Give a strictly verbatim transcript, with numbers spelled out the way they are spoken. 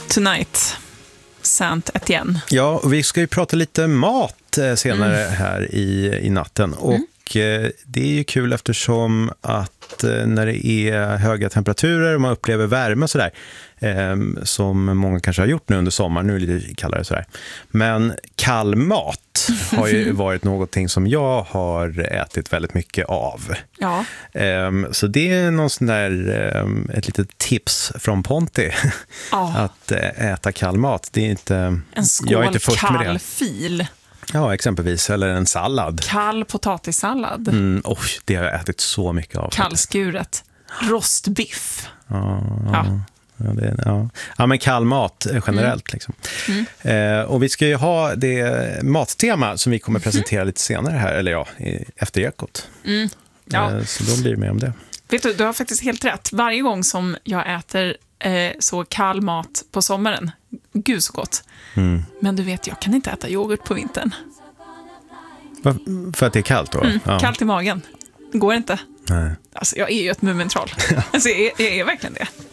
Tonight, Saint Etienne. Ja, och vi ska ju prata lite mat eh, senare mm. här i, i natten. Och mm. eh, det är ju kul eftersom att eh, när det är höga temperaturer och man upplever värme och sådär, eh, som många kanske har gjort nu under sommaren, nu är det lite kallare sådär. Men kall mat har ju varit någonting som jag har ätit väldigt mycket av. Ja. Um, så det är någon sån där, um, ett litet tips från Ponti. Ja. Att uh, äta kall mat. Det är inte, en skål jag är inte först med det. Kall fil. Ja, exempelvis. Eller en sallad. Kall potatissallad. Mm, oh, det har jag ätit så mycket av. Kallskuret. Rostbiff. Ja, ja. Ja, det, ja. ja, men kall mat generellt. Mm. Liksom. Mm. Eh, och vi ska ju ha det mattema som vi kommer presentera mm. lite senare här, eller ja, efter Ekot. Mm. Ja. Eh, så då blir det mer om det. Vet du, du har faktiskt helt rätt. Varje gång som jag äter eh, så kall mat på sommaren, gud så gott. Mm. Men du vet, jag kan inte äta yoghurt på vintern. Va? För att det är kallt då? Mm, ja. Kallt i magen. Det går inte. Nej. Alltså, jag är ju ett mumentroll. Alltså, jag är, jag är verkligen det.